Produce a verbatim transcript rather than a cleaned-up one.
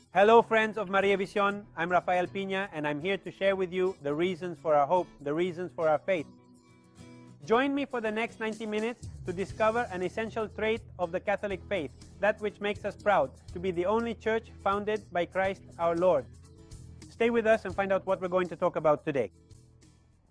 Hello friends of Maria Vision, I'm Rafael Pina and I'm here to share with you the reasons for our hope, the reasons for our faith. Join me for the next ninety minutes to discover an essential trait of the Catholic faith, that which makes us proud to be the only church founded by Christ our Lord. Stay with us and find out what we're going to talk about today.